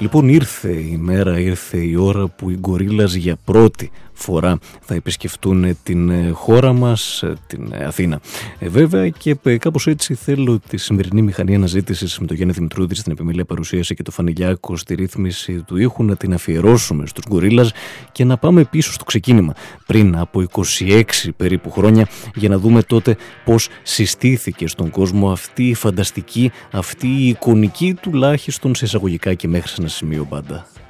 Λοιπόν, ήρθε η μέρα, ήρθε η ώρα που οι γκορίλας για πρώτη φορά θα επισκεφτούν την χώρα μας, την Αθήνα. Βέβαια, και κάπως έτσι θέλω τη σημερινή μηχανή αναζήτησης με τον Γιάννη Δημητρούδη στην επιμέλεια παρουσίαση και το Φανιλιάκο στη ρύθμιση του ήχου να την αφιερώσουμε στους γκορίλας και να πάμε πίσω στο ξεκίνημα πριν από 26 περίπου χρόνια για να δούμε τότε πώς συστήθηκε στον κόσμο αυτή η φανταστική, αυτή η εικονική, τουλάχιστον σε εισαγωγικά και μέχρι σε ένα σημείο μπάντα.